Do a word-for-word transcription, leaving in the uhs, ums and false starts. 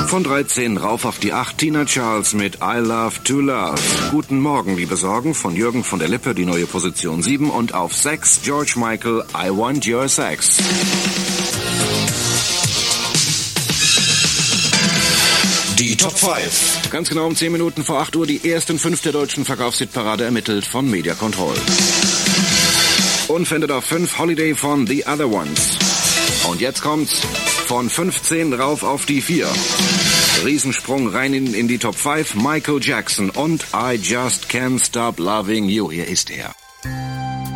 Von dreizehn rauf auf die acht, Tina Charles mit I Love to Love. Guten Morgen, liebe Sorgen, von Jürgen von der Lippe, die neue Position sieben. Und auf sechs, George Michael, I Want Your Sex. Die Top fünf. Ganz genau um zehn Minuten vor acht Uhr die ersten fünf der deutschen Verkaufshitparade ermittelt von Media Control. Unfindet auf fünf, Holiday von The Other Ones. Und jetzt kommt's von fünfzehn rauf auf die vier. Riesensprung rein in, in die Top fünf, Michael Jackson und I Just Can't Stop Loving You. Hier ist er.